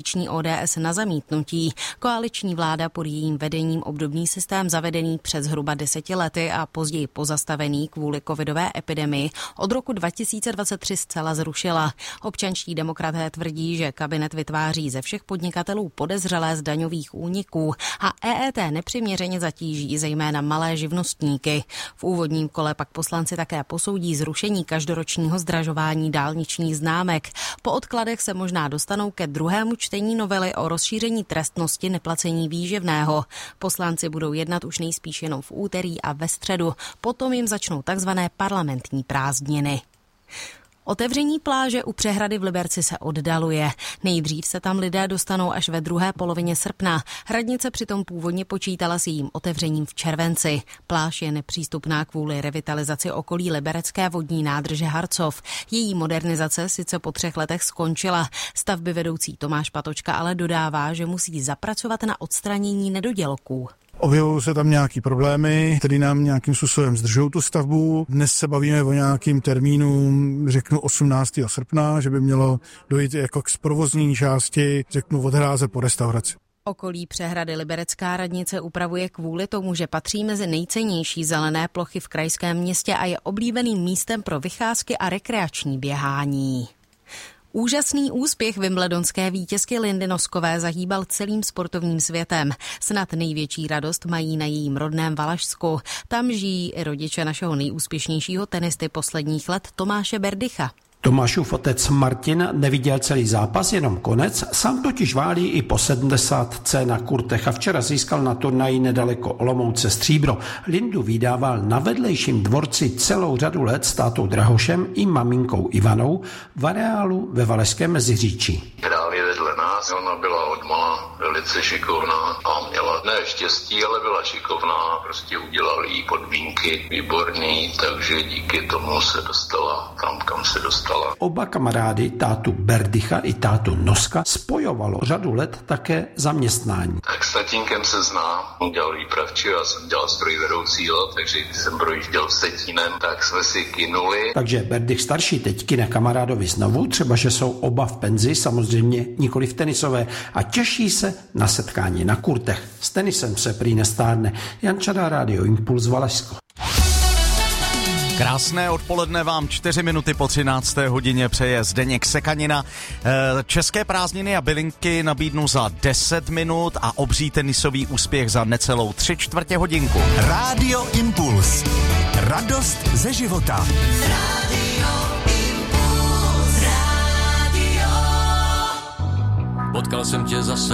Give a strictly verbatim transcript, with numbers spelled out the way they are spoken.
opoziční O D S na zamítnutí. Koaliční vláda pod jejím vedením obdobný systém zavedený před zhruba deseti lety a později pozastavený kvůli covidové epidemii od roku dva tisíce dvacet tři zcela zrušila. Občanští demokraté tvrdí, že kabinet vytváří ze všech podnikatelů podezřelé z daňových úniků a E E T nepřiměřeně zatíží zejména malé živnostníky. V úvodním kole pak poslanci také posoudí zrušení každoročního zdražování dálničních známek. Po odkladech se možná dostanou ke druhému čtení novely o rozšíření trestnosti neplacení výživného. Poslanci budou jednat už nejspíš jenom v úterý a ve středu. Potom jim začnou takzvané parlamentní prázdniny. Otevření pláže u přehrady v Liberci se oddaluje. Nejdřív se tam lidé dostanou až ve druhé polovině srpna. Hradnice přitom původně počítala s jejím otevřením v červenci. Pláž je nepřístupná kvůli revitalizaci okolí liberecké vodní nádrže Harcov. Její modernizace sice po třech letech skončila. Stavby vedoucí Tomáš Patočka ale dodává, že musí zapracovat na odstranění nedodělků. Objevují se tam nějaký problémy, které nám nějakým způsobem zdržují tu stavbu. Dnes se bavíme o nějakým termínu, řeknu osmnáctého srpna, že by mělo dojít jako k zprovoznění části, řeknu od hráze po restauraci. Okolí přehrady Liberecká radnice upravuje kvůli tomu, že patří mezi nejcennější zelené plochy v krajském městě a je oblíbeným místem pro vycházky a rekreační běhání. Úžasný úspěch wimbledonské vítězky Lindy Noskové zahýbal celým sportovním světem. Snad největší radost mají na jejím rodném Valašsku. Tam žijí i rodiče našeho nejúspěšnějšího tenisty posledních let Tomáše Berdycha. Tomášův otec Martin neviděl celý zápas, jenom konec, sám totiž válí i po sedmdesátce na kurtech a včera získal na turnaji nedaleko Olomouce stříbro. Lindu vydával na vedlejším dvorci celou řadu let s tátou Drahošem i maminkou Ivanou v areálu ve Valašském Meziříčí. Právě vedle nás, ona byla odmala velice šikovná a měla ne štěstí, ale byla šikovná, prostě udělali jí podmínky výborný, takže díky tomu se dostala tam, kam se dostala. Oba kamarády, tátu Berdycha i tátu Noska, spojovalo řadu let také zaměstnání. Tak s tatínkem se znám, on dělal výpravčí, já jsem dělal strojvedoucího, takže když jsem projížděl Vsetínem, tak jsme si kynuli. Takže Berdych starší teď kyne kamarádovi znovu, třeba že jsou oba v penzi, samozřejmě nikoli v tenisové, a těší se na setkání na kurtech. S tenisem se prý nestárne. Jan Čada, Rádio Impuls, Valašsko. Krásné odpoledne vám, čtyři minuty po třinácté hodině přeje Zdeněk Sekanina. České prázdniny a bylinky nabídnu za deset minut a obří tenisový úspěch za necelou tři čtvrtě hodinku. Rádio Impuls. Radost ze života. Rádio Impuls. Rádio. Potkal jsem tě zase